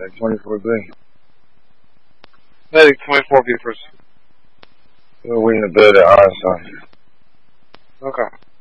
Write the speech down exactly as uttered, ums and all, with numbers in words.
Like twenty-four B. Medic twenty-four B first. We're waiting to build at our side. Okay.